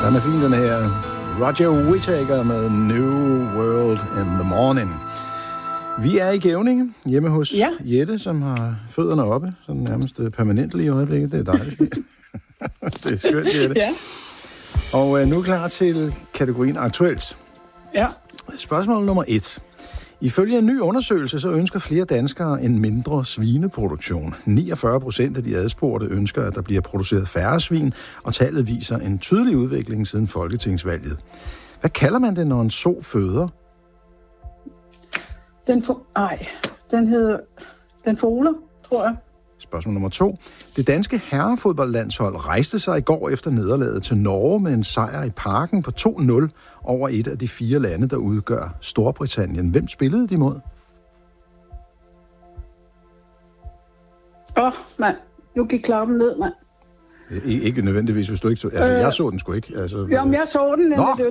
Den er fin, den her. Roger Whittaker med New World in the Morning. Vi er i Gævninge, hjemme hos Jette, som har fødderne oppe, sådan nærmest permanent lige i øjeblikket. Det er dejligt. Det er skønt, Jette. Ja. Og nu klar til kategorien aktuelt. Ja. Spørgsmål nummer 1. Ifølge en ny undersøgelse, så ønsker flere danskere en mindre svineproduktion. 49% af de adspurgte ønsker, at der bliver produceret færre svin, og tallet viser en tydelig udvikling siden folketingsvalget. Hvad kalder man det, når en so føder? Den foler, tror jeg. Spørgsmål nummer 2. Det danske herrefodboldlandshold rejste sig i går efter nederlaget til Norge med en sejr i Parken på 2-0 over et af de 4 lande, der udgør Storbritannien. Hvem spillede de mod? Mand. Nu gik klokken ned, mand. Ikke nødvendigvis, hvis du ikke så... Altså, jeg så den sgu ikke. Altså, Jamen, jeg så den.